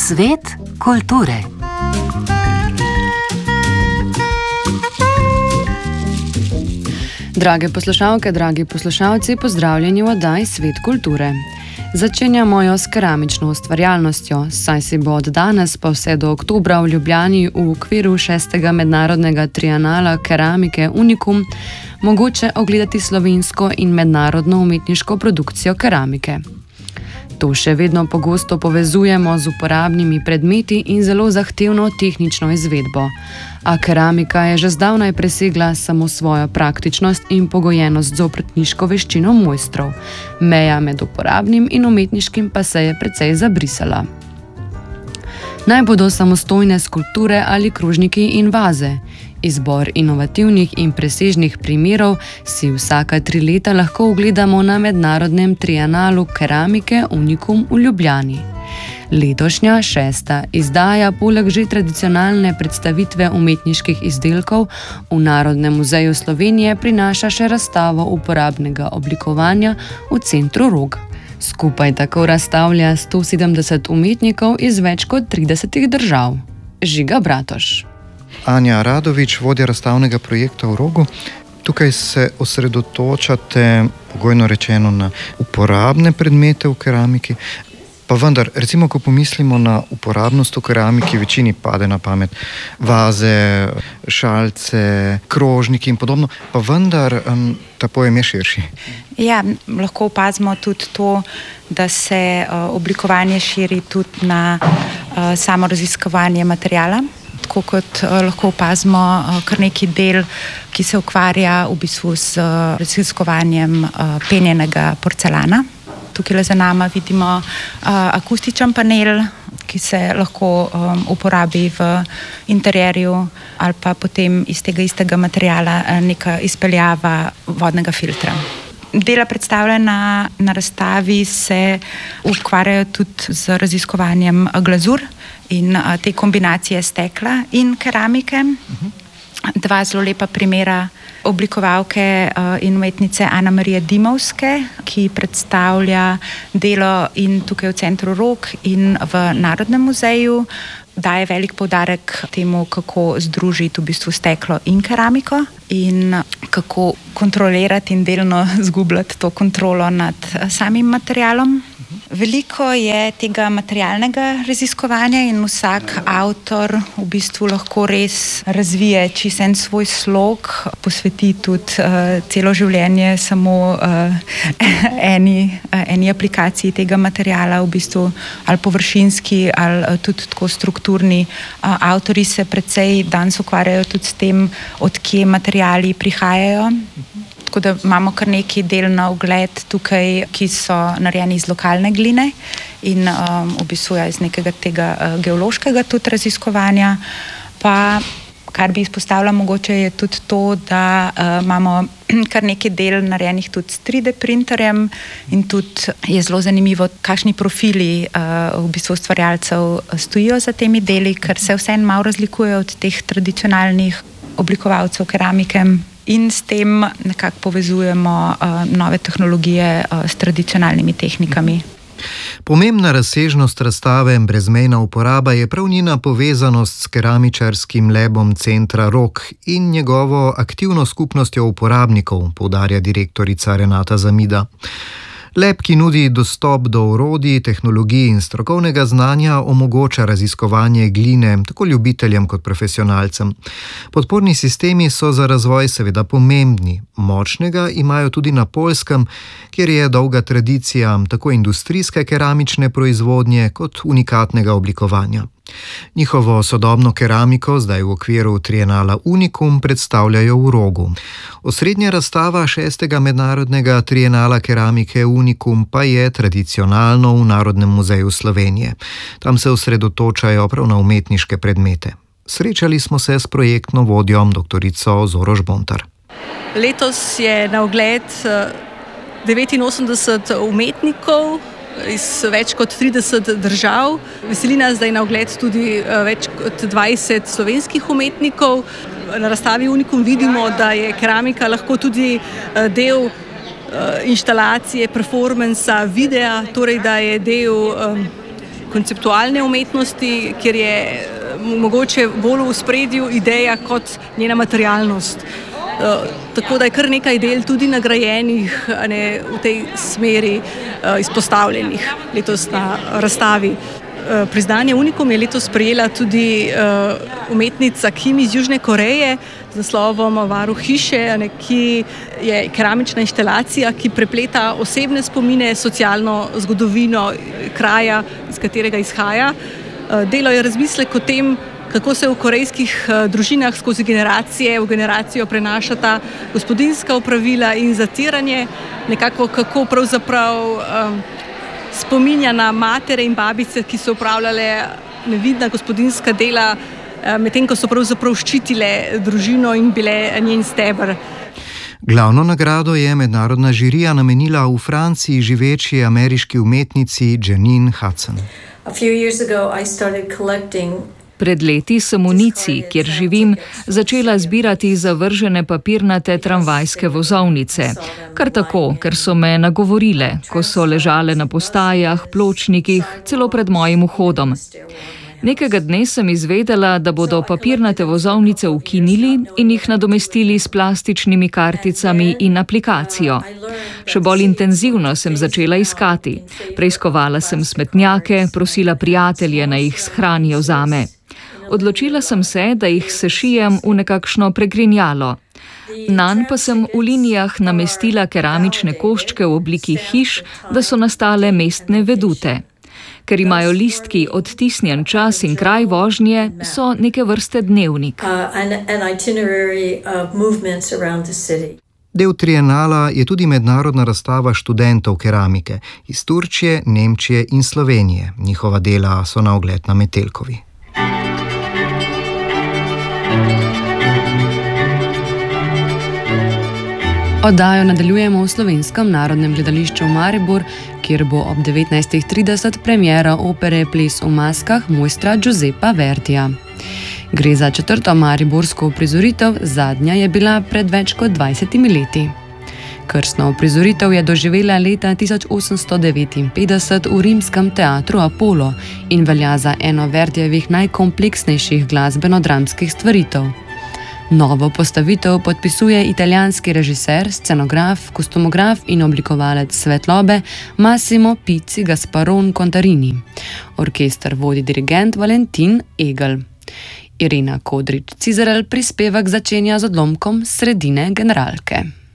Svet kulture. Drage poslušalke, dragi poslušalci, pozdravljeni v oddaji Svet kulture. Začenjamo jo s keramično ustvarjalnostjo, saj si bo od danes pa vse do oktobra v Ljubljani v okviru 6. mednarodnega trienala keramike Unikum mogoče ogledati slovensko in mednarodno umetniško produkcijo keramike. To še vedno pogosto povezujemo z uporabnimi predmeti in zelo zahtevno tehnično izvedbo. A keramika je že zdavnaj presegla samo svojo praktičnost in pogojenost z obrtniško veščino mojstrov. Meja med uporabnim in umetniškim pa se je precej zabrisala. Naj bodo samostojne skulpture ali krožniki in vaze. Izbor inovativnih in presežnih primerov si vsaka 3 leta lahko ogledamo na mednarodnem trienalu keramike Unikum v Ljubljani. Letošnja 6. izdaja poleg že tradicionalne predstavitve umetniških izdelkov v Narodnem muzeju Slovenije prinaša še razstavo uporabnega oblikovanja v centru Rog. Skupaj tako razstavlja 170 umetnikov iz več kot 30 držav. Žiga Bratoš. Anja Radovič, vodja razstavnega projekta v Rogu. Tukaj se osredotočate, pogojno rečeno, na uporabne predmete v keramiki. Pa vendar, recimo, ko pomislimo na uporabnost v keramiki, večini pade na pamet vaze, šalce, krožniki in podobno. Pa vendar, ta pojem je širši. Ja, lahko opazimo tudi to, da se oblikovanje širi tudi na samo raziskovanje materijala. Tako kot lahko opazimo kar neki del, ki se ukvarja v bistvu s raziskovanjem penjenega porcelana. Tukaj za nama vidimo akustičen panel, ki se lahko uporabi v interjerju ali pa potem iz tega istega materijala neka izpeljava vodnega filtra. Dela predstavljena na razstavi se ukvarjajo tudi z raziskovanjem glazur in te kombinacije stekla in keramike. 2 zelo lepa primera oblikovalke in umetnice Ana Marije Dimovske, ki predstavlja delo in tukaj v centru Rog in v Narodnem muzeju. Daje velik poudarek temu, kako združiti v bistvu steklo in keramiko in kako kontrolirati in delno zgubljati to kontrolo nad samim materialom. Veliko je tega materialnega raziskovanja in vsak avtor v bistvu lahko res razvije čisto en svoj slog, posveti tudi celo življenje samo eni aplikaciji tega materiala, v bistvu ali površinski ali tudi tako strukturni. Avtori se precej danes ukvarjajo tudi s tem, od kje materiali prihajajo. Tako da imamo kar nekaj del na ogled tukaj, ki so narejeni iz lokalne gline in v bistvu iz nekega tega geološkega tudi raziskovanja. Pa kar bi izpostavila mogoče je tudi to, da imamo kar nekaj del narejenih tudi s 3D printerjem in tudi je zelo zanimivo, kakšni profili v bistvu ustvarjalcev stojijo za temi deli, ker se vseeno malo razlikujejo od teh tradicionalnih oblikovalcev keramike. In s tem nekako povezujemo nove tehnologije s tradicionalnimi tehnikami. Pomembna razsežnost razstave Brezmejna uporaba je prav njena povezanost s keramičarskim labom centra Rog in njegovo aktivno skupnostjo uporabnikov, poudarja direktorica Renata Zamida. Lab, ki nudi dostop do orodij, tehnologij in strokovnega znanja, omogoča raziskovanje gline tako ljubiteljem kot profesionalcem. Podporni sistemi so za razvoj seveda pomembni. Močnega imajo tudi na Poljskem, kjer je dolga tradicija tako industrijske keramične proizvodnje kot unikatnega oblikovanja. Njihovo sodobno keramiko zdaj v okviru trienala Unikum predstavljajo v Rogu. Osrednja razstava 6. mednarodnega trienala keramike Unikum pa je tradicionalno v Narodnem muzeju Slovenije. Tam se osredotočajo prav na umetniške predmete. Srečali smo se s projektno vodjo doktorico Zoro Žbontar. Letos je na ogled 89 umetnikov iz več kot 30 držav. Veseli nas, da je na ogled tudi več kot 20 slovenskih umetnikov. Na razstavi Unikum vidimo, da je keramika lahko tudi del inštalacije, performansa, videa, torej da je del konceptualne umetnosti, kjer je mogoče bolj v ospredju ideja kot njena materialnost. Tako da je kar nekaj del tudi nagrajenih v tej smeri izpostavljenih letos na razstavi. Priznanje Unikum je letos prejela tudi umetnica Kim iz Južne Koreje z naslovom Varuh hiše, ki je keramična inštalacija, ki prepleta osebne spomine, socialno zgodovino kraja, iz katerega izhaja. Delo je razmislek o tem, kako se v korejskih družinah skozi generacije v generacijo prenašata gospodinjska opravila in zatiranje, nekako kako pravzaprav spominja na matere in babice, ki so opravljale nevidna gospodinjska dela, medtem ko so pravzaprav ščitile družino in bile njen steber. Glavno nagrado je mednarodna žirija namenila v Franciji živeči ameriški umetnici Janine Hudson. Pred leti sem v Nici, kjer živim, začela zbirati zavržene papirnate tramvajske vozovnice. Kar tako, ker so me nagovorile, ko so ležale na postajah, pločnikih, celo pred mojim vhodom. Nekega dne sem izvedela, da bodo papirnate vozovnice ukinili in jih nadomestili s plastičnimi karticami in aplikacijo. Še bolj intenzivno sem začela iskati. Preiskovala sem smetnjake, prosila prijatelje, naj jih shranijo zame. Odločila sem se, da jih sešijem v nekakšno pregrinjalo. Nanj pa sem v linijah namestila keramične koščke v obliki hiš, da so nastale mestne vedute. Ker imajo listki odtisnjen čas in kraj vožnje, so neke vrste dnevnik. Del trienala je tudi mednarodna razstava študentov keramike iz Turčije, Nemčije in Slovenije. Njihova dela so na ogled na Metelkovi. Oddajo nadaljujemo v Slovenskem narodnem gledališču Maribor, kjer bo ob 19:30 premiera opere Ples v maskah mojstra Giuseppa Verdija. Gre za 4. mariborsko uprizoritev, zadnja je bila pred več kot 20 leti. Krstno uprizoritev je doživela leta 1859 v rimskem teatru Apollo in velja za eno Verdijevih najkompleksnejših glasbeno-dramskih stvaritev. Novo postavitev podpisuje italijanski režiser, scenograf, kostumograf in oblikovalec svetlobe Massimo Pizzi Gasparon Contarini. Orkester vodi dirigent Valentin Egel. Irena Kodrič-Cizerel prispevek začenja z odlomkom Sredine generalke.